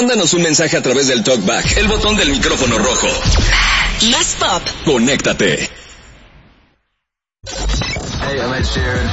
Mándanos un mensaje a través del TalkBack, el botón del micrófono rojo. Más pop. Conéctate. Hey, I'm Ed Sheeran.